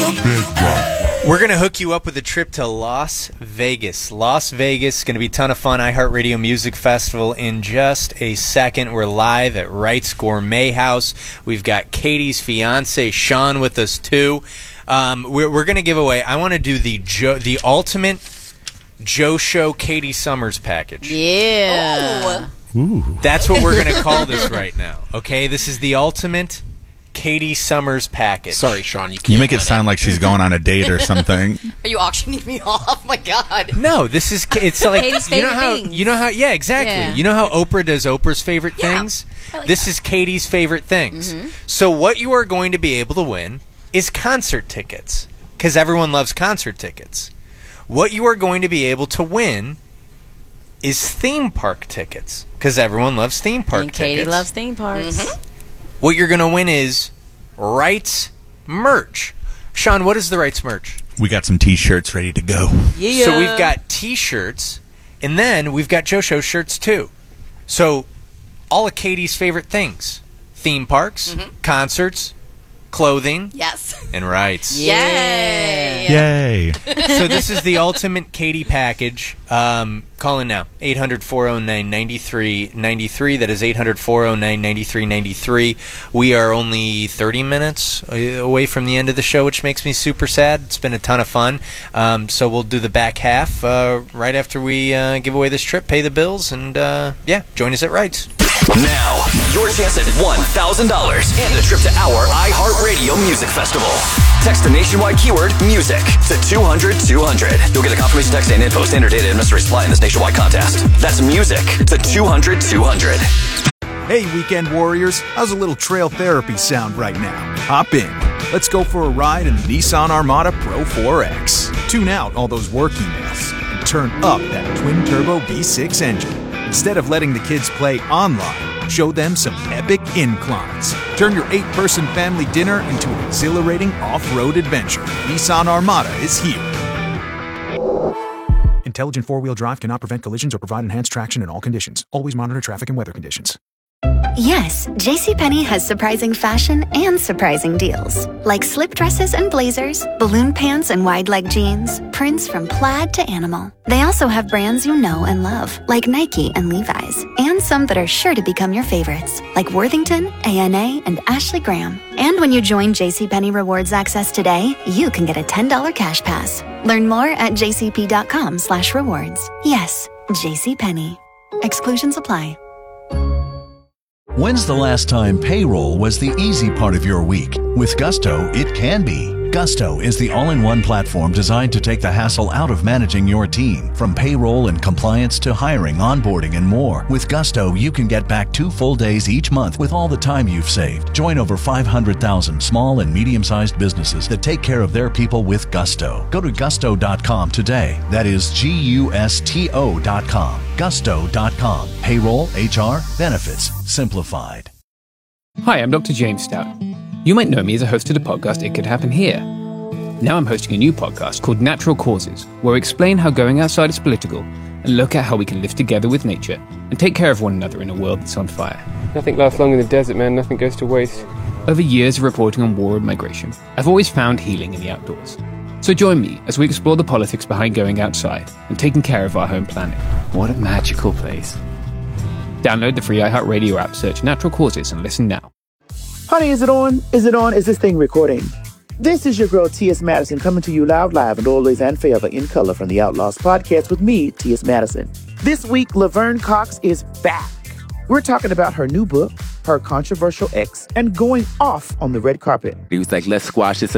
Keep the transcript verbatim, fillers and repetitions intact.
Big one. We're going to hook you up with a trip to Las Vegas. Las Vegas is going to be a ton of fun. iHeartRadio Music Festival in just a second. We're live at Wright's Gourmet House. We've got Katie's fiance, Sean, with us, too. Um, we're we're going to give away, I want to do the Joe, the ultimate Joe Show Katie Summers package. Yeah. Ooh. That's what we're going to call this right now. Okay, this is the ultimate Katie Summers package. Sorry, Sean. You, can't You make it win sound like she's going on a date or something. Are you auctioning me off? My God. No, this is it's like Katie's you know favorite how things. you know how yeah exactly Yeah. you know how Oprah does Oprah's favorite Yeah, things. I like this that. is Katie's favorite things. Mm-hmm. So what you are going to be able to win is concert tickets because everyone loves concert tickets. What you are going to be able to win is theme park tickets because everyone loves theme park And tickets. Katie loves theme parks. Mm-hmm. What you're going to win is Wright's merch. Sean, what is the Wright's merch? We got some T-shirts ready to go. Yeah. So we've got T-shirts, and then we've got Joe Show shirts too. So all of Katie's favorite things: theme parks, Mm-hmm. concerts, clothing, Yes. and Wright's. Yay. Yay. So this is the ultimate Katie package. Um, call in now, eight hundred, four oh nine, nine three nine three. That is eight hundred, four oh nine, nine three nine three. We are only thirty minutes away from the end of the show, which makes me super sad. It's been a ton of fun. Um, so we'll do the back half uh, right after we uh, give away this trip, pay the bills, and uh, yeah, join us at Wright's. Now, your chance at one thousand dollars and a trip to our iHeartRadio Music Festival. Text the nationwide keyword music to two hundred two hundred. You'll get a confirmation text and info. Standard data and mystery supply in this nationwide contest. That's music to two hundred two hundred. Hey, weekend warriors, how's a little trail therapy sound right now? Hop in. Let's go for a ride in the Nissan Armada Pro four X. Tune out all those work emails and turn up that twin-turbo V six engine. Instead of letting the kids play online, show them some epic inclines. Turn your eight-person family dinner into an exhilarating off-road adventure. Nissan Armada is here. Intelligent four-wheel drive cannot prevent collisions or provide enhanced traction in all conditions. Always monitor traffic and weather conditions. Yes, JCPenney has surprising fashion and surprising deals. Like slip dresses and blazers, balloon pants and wide leg jeans, prints from plaid to animal. They also have brands you know and love, like Nike and Levi's, and some that are sure to become your favorites, like Worthington, A N A, and Ashley Graham. And when you join JCPenney Rewards Access today, you can get a ten dollars cash pass. Learn more at jcp.com slash rewards. Yes, JCPenney. Exclusions apply. When's the last time payroll was the easy part of your week? With Gusto, it can be. Gusto is the all-in-one platform designed to take the hassle out of managing your team. From payroll and compliance to hiring, onboarding, and more. With Gusto, you can get back two full days each month with all the time you've saved. Join over five hundred thousand small and medium-sized businesses that take care of their people with Gusto. Go to gusto dot com today. That is G U S T O dot com. gusto dot com. Payroll, H R, benefits, simplified. Hi, I'm Doctor James Stout. You might know me as a host of the podcast It Could Happen Here. Now I'm hosting a new podcast called Natural Causes, where I explain how going outside is political and look at how we can live together with nature and take care of one another in a world that's on fire. Nothing lasts long in the desert, man. Nothing goes to waste. Over years of reporting on war and migration, I've always found healing in the outdoors. So join me as we explore the politics behind going outside and taking care of our home planet. What a magical place. Download the free iHeartRadio app, search Natural Causes, and listen now. Honey, is it on? Is it on? Is this thing recording? This is your girl, T S. Madison, coming to you loud, live, and always and forever in color from the Outlaws podcast with me, T S. Madison. This week, Laverne Cox is back. We're talking about her new book, her controversial ex, and going off on the red carpet. He was like, let's squash this